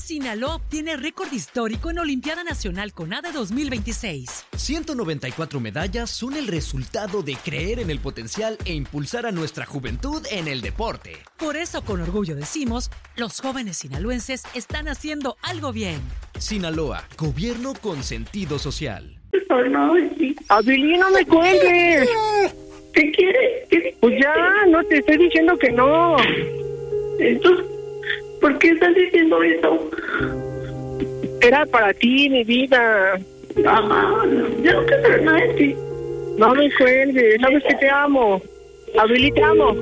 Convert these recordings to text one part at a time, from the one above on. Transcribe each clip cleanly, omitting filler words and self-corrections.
Sinaloa obtiene récord histórico en Olimpiada Nacional CONADE 2026. 194 medallas son el resultado de creer en el potencial e impulsar a nuestra juventud en el deporte. Por eso, con orgullo decimos, los jóvenes sinaloenses están haciendo algo bien. Sinaloa, gobierno con sentido social. Abelín, no me cuelgues. ¿Qué quieres? Pues ya, no te estoy diciendo que no. Entonces, ¿por qué estás diciendo eso? Era para ti, mi vida. Mamá, yo no quiero saber nada de ti. No me cuelgues, sabes que te amo. Abelí, te amo.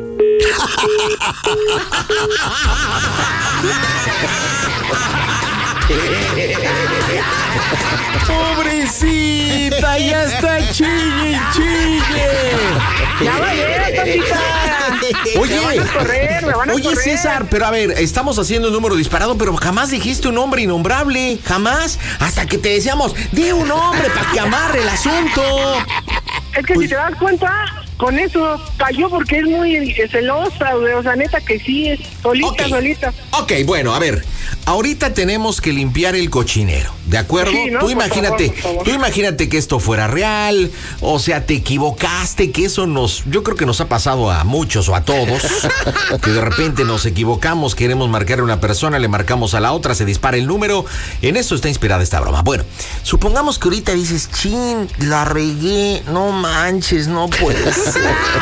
¡Pobrecita! ¡Ya está chille! ¡Ya vale, tantita! Oye, me van a correr. César, pero a ver, estamos haciendo un número disparado, pero jamás dijiste un nombre innombrable, jamás, hasta que te decíamos, di un nombre para que amarre el asunto. Es que si te das cuenta, con eso cayó porque es muy celosa, o sea, neta que sí, es solita. Ok, bueno, a ver, ahorita tenemos que limpiar el cochinero, ¿de acuerdo? Sí, ¿no? Tú imagínate que esto fuera real, o sea, te equivocaste, que eso yo creo que nos ha pasado a muchos o a todos, que de repente nos equivocamos, queremos marcar a una persona, le marcamos a la otra, se dispara el número, en eso está inspirada esta broma. Bueno, supongamos que ahorita dices, chin, la regué, no manches, no puede ser.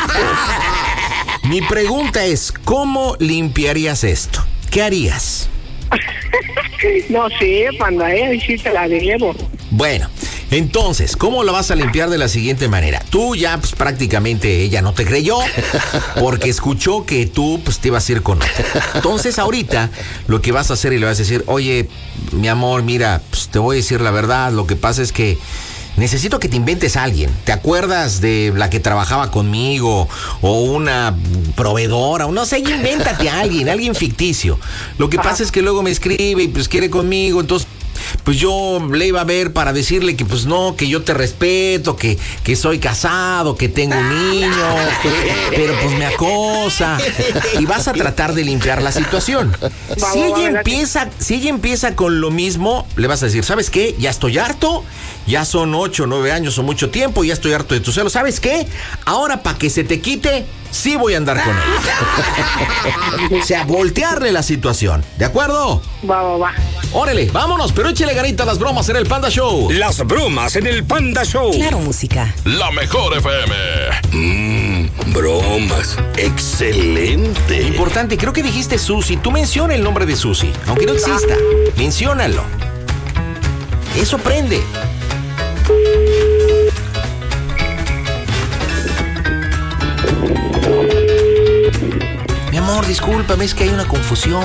Mi pregunta es, ¿cómo limpiarías esto? ¿Qué harías? No sé, panda, sí te la debo. Bueno, entonces, ¿cómo lo vas a limpiar de la siguiente manera? Tú ya, pues prácticamente ella no te creyó, porque escuchó que tú, pues te ibas a ir con otra. Entonces, ahorita, lo que vas a hacer y le vas a decir, oye, mi amor, mira, pues te voy a decir la verdad, lo que pasa es que necesito que te inventes a alguien. ¿Te acuerdas de la que trabajaba conmigo? O una proveedora, o no sé, invéntate a alguien ficticio. Lo que pasa es que luego me escribe y pues quiere conmigo, entonces pues yo le iba a ver para decirle que pues no, que yo te respeto, que soy casado, que tengo un niño, pero pues me acosa. Y vas a tratar de limpiar la situación. Si ella empieza con lo mismo, le vas a decir, ¿sabes qué? Ya estoy harto, ya son 8 o 9 años o mucho tiempo, ya estoy harto de tu celo. ¿Sabes qué? Ahora para que se te quite, sí voy a andar con ella. O sea, voltearle la situación, ¿de acuerdo? Va. Órale, vámonos, pero échale ganita a las bromas en el Panda Show. Las bromas en el Panda Show. Claro, música. La mejor FM. Bromas. Excelente. Importante, creo que dijiste Susi. Tú menciona el nombre de Susi, aunque no exista. Menciónalo. Eso prende. Mi amor, discúlpame, es que hay una confusión.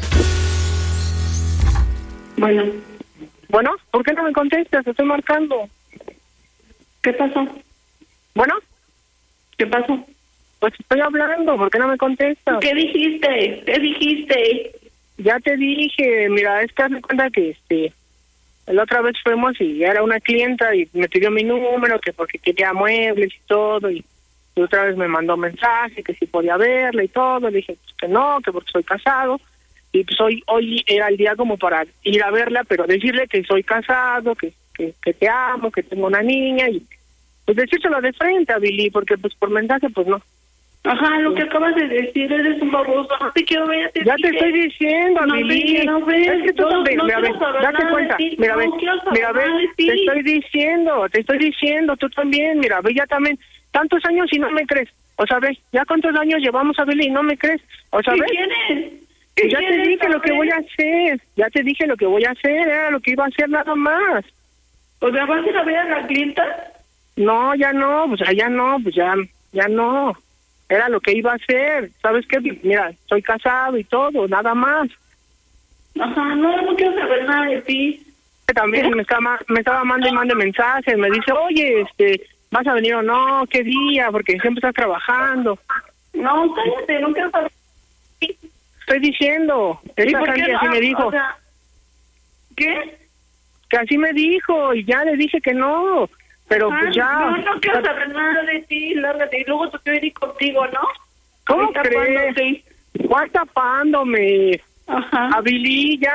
Bueno, ¿por qué no me contestas? Te estoy marcando. ¿Qué pasó? Bueno, ¿Qué pasó? pues estoy hablando, ¿por qué no me contestas? ¿Qué dijiste? Ya te dije, mira, es que haz de cuenta que la otra vez fuimos y era una clienta y me pidió mi número, que porque quería muebles y todo, y otra vez me mandó mensaje que si podía verla y todo. Le dije pues que no, que porque soy casado, y pues hoy era el día como para ir a verla, pero decirle que soy casado, que te amo, que tengo una niña, y pues decírselo de frente a Billy, porque pues por mensaje pues no. Ajá, lo que acabas de decir, eres un baboso, no te quiero ver. Ya te estoy diciendo, Billy. Es que tú también, mira, date cuenta, mira, te estoy diciendo, tú también, mira, ve, ya también, tantos años y no me crees, o sea, ve, ya cuántos años llevamos a Billy y no me crees, o sea, ve. Ya te dije lo que voy a hacer, era lo que iba a hacer nada más. O sea, ¿vas a ir a ver a la clienta? No, ya no, ya no. Era lo que iba a hacer. ¿Sabes qué? Mira, soy casado y todo, nada más. Ajá, no quiero saber nada de ti. También me estaba mandando mensajes, me dice, oye, ¿vas a venir o no? ¿Qué día? Porque siempre estás trabajando. No, cállate, no quiero saber. Estoy diciendo, esta Sandy así me dijo. O sea, ¿qué? Que así me dijo y ya le dije que no. Pero pues ya... No quiero saber nada de ti, lárgate. Y luego tú quieres ir contigo, ¿no? ¿Cómo crees? ¿Cuál tapándome? Ajá. A Billy, ya